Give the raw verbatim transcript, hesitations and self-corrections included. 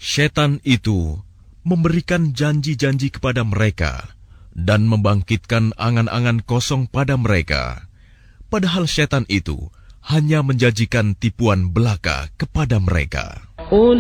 Setan itu memberikan janji-janji kepada mereka dan membangkitkan angan-angan kosong pada mereka. Padahal setan itu hanya menjanjikan tipuan belaka kepada mereka. قل